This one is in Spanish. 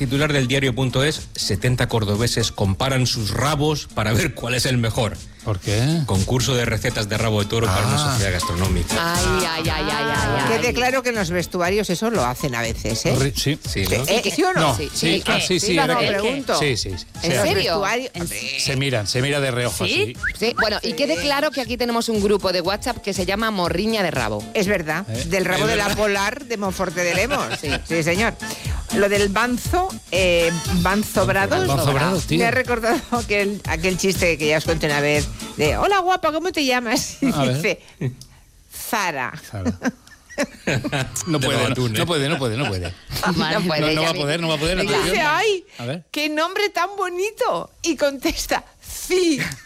titular del diario.es: 70 cordobeses comparan sus rabos para ver cuál es el mejor. ¿Por qué? Concurso de recetas de rabo de toro para una sociedad gastronómica. Ay. Quede claro que en los vestuarios eso lo hacen a veces, ¿eh? Sí. Sí, ¿no? ¿Sí o no? No, sí. ¿qué? Sí, No, ahora que- pregunto. Sí. ¿En ¿En los serio? vestuarios? Se mira de reojo así. Sí, bueno, y quede claro que aquí tenemos un grupo de WhatsApp que se llama Morriña de Rabo. Es verdad, del rabo de la Polar de Monforte de Lemos. Sí, señor. Lo del banzo, banzobrados. Banzobrados, tío. Me ha recordado aquel chiste que ya os conté una vez de: hola guapa, ¿cómo te llamas? Y A ver. dice: Zara. Sara. No De puede, atún, no puede. No puede, No va ya a poder. Y dice: ay, A ver. qué nombre tan bonito. Y contesta: sí.